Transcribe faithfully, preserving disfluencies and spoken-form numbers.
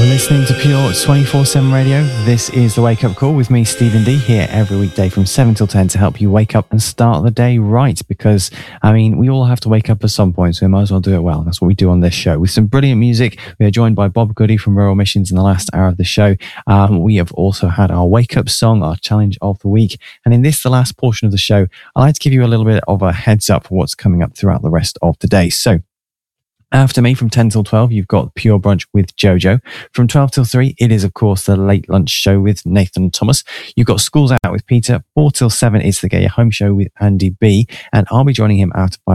Listening to Pure twenty-four seven Radio. This is the Wake Up Call with me, Stephen D, here every weekday from seven till ten to help you wake up and start the day right. Because, I mean, we all have to wake up at some point, so we might as well do it well. That's what we do on this show. With some brilliant music, we are joined by Bob Goody from Rural Missions in the last hour of the show. Um, we have also had our Wake Up song, our challenge of the week. And in this, the last portion of the show, I'd like to give you a little bit of a heads up for what's coming up throughout the rest of the day. So, after me, from ten till twelve, you've got Pure Brunch with Jojo. From twelve till three, it is, of course, the Late Lunch Show with Nathan Thomas. You've got Schools Out with Peter. four till seven, it's the Get Your Home Show with Andy B. And I'll be joining him after by